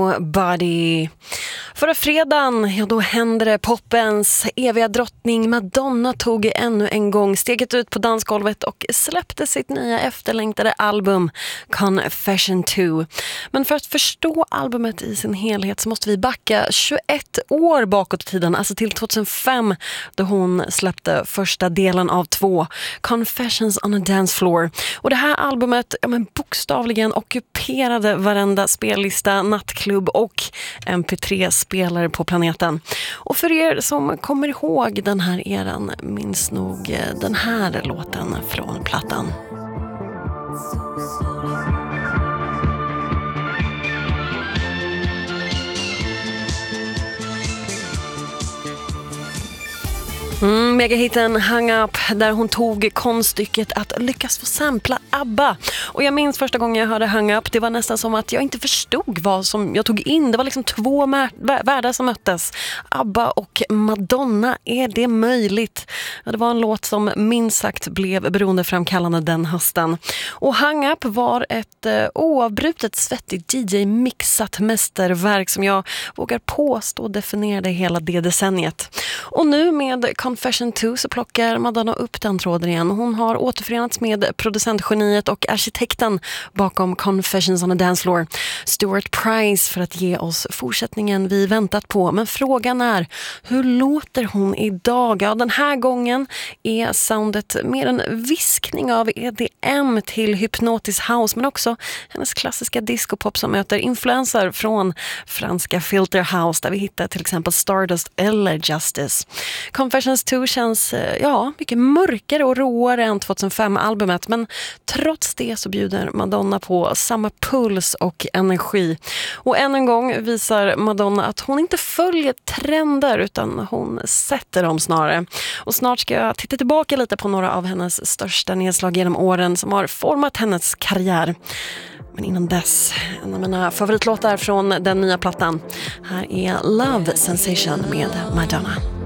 Nobody. Förra fredagen, då hände det. Popens eviga drottning Madonna tog ännu en gång steget ut på dansgolvet och släppte sitt nya efterlängtade album Confession 2. Men för att förstå albumet i sin helhet så måste vi backa 21 år bakåt i tiden, alltså till 2005 då hon släppte första delen av 2, Confessions on a Dance Floor. Och det här albumet bokstavligen ockuperade varenda spellista, nattklubb och MP3-spelare på planeten. Och för er som kommer ihåg den här eran minns nog den här låten från plattan. Megahitten Hang Up, där hon tog konststycket att lyckas få sampla ABBA. Och jag minns första gången jag hörde Hang Up, det var nästan som att jag inte förstod vad som jag tog in. Det var liksom två världar som möttes. ABBA och Madonna, är det möjligt? Ja, det var en låt som minst sagt blev beroendeframkallande den hösten. Och Hang Up var ett oavbrutet svettigt DJ-mixat mästerverk som jag vågar påstå definierade hela det decenniet. Och nu med Confession 2 så plockar Madonna upp den tråden igen. Hon har återförenats med producentgeniet och arkitekten bakom Confessions on a Dance Floor, Stuart Price, för att ge oss fortsättningen vi väntat på. Men frågan är, hur låter hon idag? Ja, den här gången är soundet mer en viskning av EDM till hypnotisk house, men också hennes klassiska discopop som möter influenser från franska Filter House, där vi hittar till exempel Stardust eller Justice. Confessions 2 känns mycket mörkare och råare än 2005-albumet, men trots det så bjuder Madonna på samma puls och energi. Och än en gång visar Madonna att hon inte följer trender utan hon sätter dem snarare. Och snart ska jag titta tillbaka lite på några av hennes största nedslag genom åren som har format hennes karriär. Men innan dess, en av mina favoritlåtar från den nya plattan. Här är Love Sensation med Madonna.